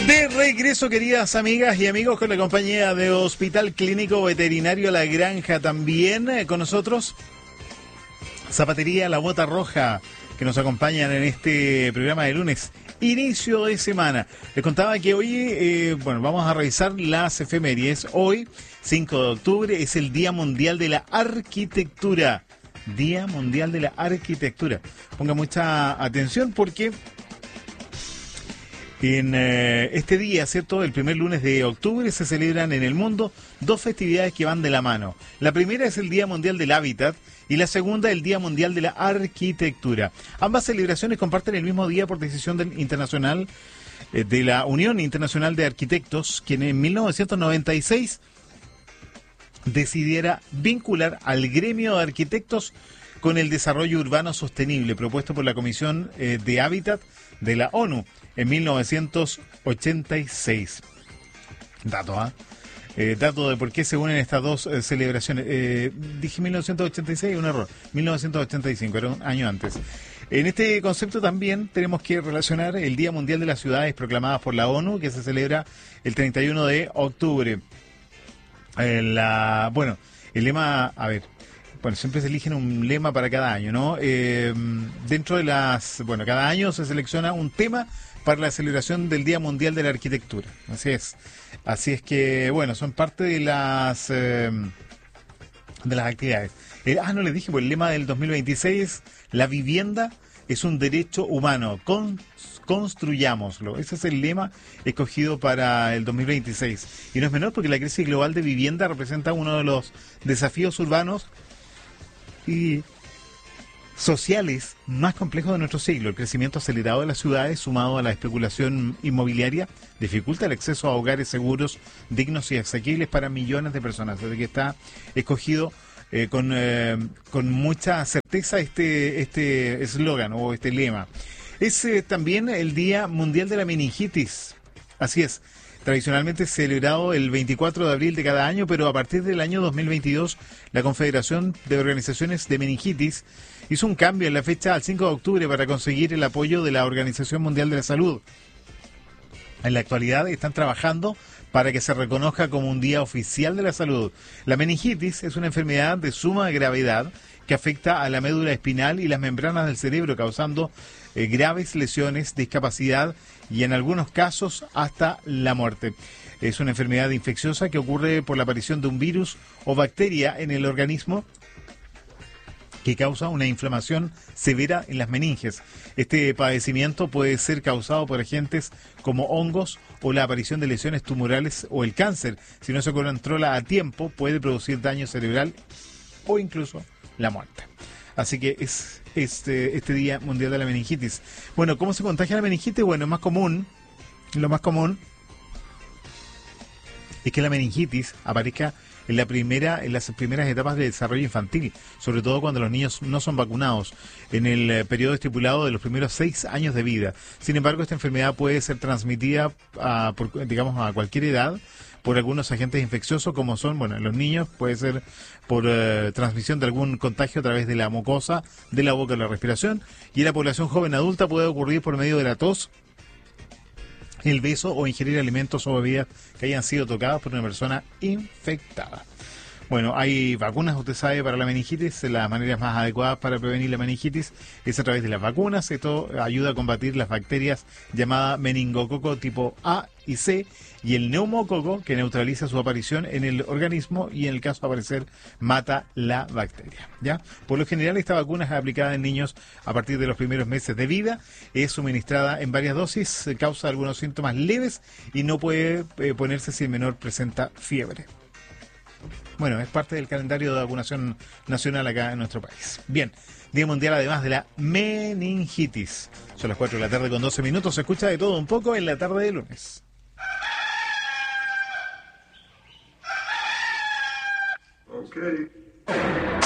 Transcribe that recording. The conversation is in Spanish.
De regreso, queridas amigas y amigos, con la compañía de Hospital Clínico Veterinario La Granja. También con nosotros Zapatería La Bota Roja, que nos acompañan en este programa de lunes, inicio de semana. Les contaba que hoy, vamos a revisar las efemérides. Hoy, 5 de octubre, es el Día Mundial de la Arquitectura. Día Mundial de la Arquitectura. Ponga mucha atención porque en este día, ¿cierto? El primer lunes de octubre se celebran en el mundo dos festividades que van de la mano. La primera es el Día Mundial del Hábitat y la segunda el Día Mundial de la Arquitectura. Ambas celebraciones comparten el mismo día por decisión internacional de la Unión Internacional de Arquitectos, quien en 1996 decidiera vincular al gremio de arquitectos con el desarrollo urbano sostenible propuesto por la Comisión de Hábitat de la ONU en 1986. Dato de por qué se unen estas dos celebraciones. Dije 1986, un error. 1985, era un año antes. En este concepto también tenemos que relacionar el Día Mundial de las Ciudades proclamadas por la ONU, que se celebra el 31 de octubre. El lema, siempre se eligen un lema para cada año, ¿no? Dentro de cada año se selecciona un tema para la celebración del Día Mundial de la Arquitectura. Así es que, son parte de las actividades. No les dije, pues el lema del 2026, la vivienda es un derecho humano, construyámoslo. Ese es el lema escogido para el 2026. Y no es menor porque la crisis global de vivienda representa uno de los desafíos urbanos y sociales más complejos de nuestro siglo. El crecimiento acelerado de las ciudades, sumado a la especulación inmobiliaria, dificulta el acceso a hogares seguros, dignos y asequibles para millones de personas. Desde que está escogido con mucha certeza este eslogan o este lema. Es también el Día Mundial de la Meningitis. Así es. Tradicionalmente celebrado el 24 de abril de cada año, pero a partir del año 2022, la Confederación de Organizaciones de Meningitis hizo un cambio en la fecha al 5 de octubre para conseguir el apoyo de la Organización Mundial de la Salud. En la actualidad están trabajando para que se reconozca como un día oficial de la salud. La meningitis es una enfermedad de suma gravedad que afecta a la médula espinal y las membranas del cerebro, causando graves lesiones, discapacidad y en algunos casos hasta la muerte. Es una enfermedad infecciosa que ocurre por la aparición de un virus o bacteria en el organismo que causa una inflamación severa en las meninges. Este padecimiento puede ser causado por agentes como hongos o la aparición de lesiones tumorales o el cáncer. Si no se controla a tiempo, puede producir daño cerebral o incluso la muerte. Así que es este Día Mundial de la Meningitis. Bueno, ¿cómo se contagia la meningitis? Bueno, lo más común es que la meningitis aparezca en las primeras etapas de desarrollo infantil, sobre todo cuando los niños no son vacunados, en el periodo estipulado de los primeros 6 años de vida. Sin embargo, esta enfermedad puede ser transmitida a cualquier edad por algunos agentes infecciosos, como son, en los niños puede ser por transmisión de algún contagio a través de la mucosa, de la boca o la respiración, y en la población joven adulta puede ocurrir por medio de la tos, el beso o ingerir alimentos o bebidas que hayan sido tocados por una persona infectada. Bueno, hay vacunas, usted sabe, para la meningitis. Las maneras más adecuadas para prevenir la meningitis es a través de las vacunas. Esto ayuda a combatir las bacterias llamadas meningococo tipo A y C y el neumococo, que neutraliza su aparición en el organismo y en el caso de aparecer mata la bacteria. ¿Ya? Por lo general, esta vacuna es aplicada en niños a partir de los primeros meses de vida. Es suministrada en varias dosis, causa algunos síntomas leves y no puede ponerse si el menor presenta fiebre. Bueno, es parte del calendario de vacunación nacional acá en nuestro país. Bien, Día Mundial además de la meningitis. Son las 4 de la tarde con 12 minutos. Se escucha de todo un poco en la tarde de lunes. Okay.